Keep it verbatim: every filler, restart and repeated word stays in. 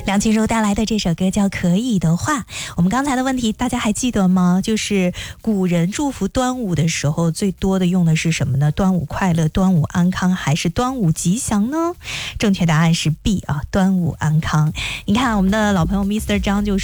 梁静茹带来的这首歌叫《可以的话》。我们刚才的问题大家还记得吗？就是古人祝福端午的时候最多的用的是什么呢？端午快乐、端午安康还是端午吉祥呢？正确答案是 B 啊，端午安康。你看我们的老朋友 Mister 张就